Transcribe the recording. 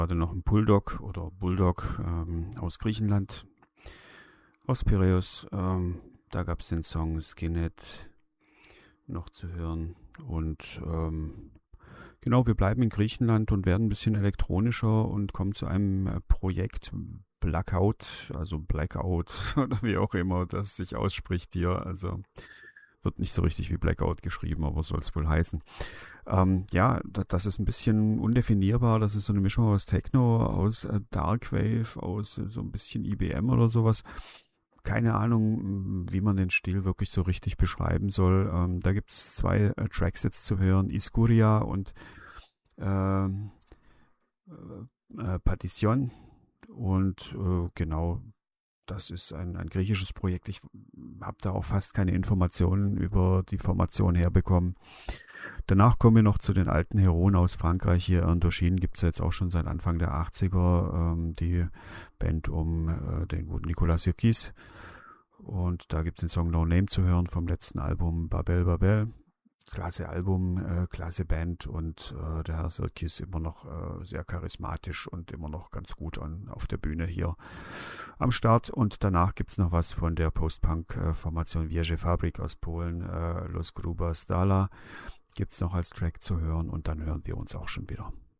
Gerade noch ein Bulldog aus Griechenland, aus Piräus. Da gab es den Song Skinhead noch zu hören. Und genau, wir bleiben in Griechenland und werden ein bisschen elektronischer und kommen zu einem Projekt Blackout, also Blackout oder wie auch immer das sich ausspricht hier. Also wird nicht so richtig wie Blackout geschrieben, aber soll es wohl heißen. Ja, das ist ein bisschen undefinierbar. Das ist so eine Mischung aus Techno, aus Darkwave, aus so ein bisschen IBM oder sowas. Keine Ahnung, wie man den Stil wirklich so richtig beschreiben soll. Da gibt es zwei Tracks jetzt zu hören, Iskuria und ähm, Partition. Und genau, das ist ein griechisches Projekt. Ich habe da auch fast keine Informationen über die Formation herbekommen. Danach kommen wir noch zu den alten Heroen aus Frankreich. Hier Indochine gibt es jetzt auch schon seit Anfang der 80er. Die Band um den guten Nicolas Sirkis. Und da gibt es den Song No Name zu hören vom letzten Album Babel Babel. Klasse Album, klasse Band und der Herr Sirkis immer noch sehr charismatisch und immer noch ganz gut auf der Bühne hier am Start. Und danach gibt es noch was von der Post-Punk-Formation Wierzę Fabrik aus Polen, Los Gruber Stala gibt es noch als Track zu hören und dann hören wir uns auch schon wieder.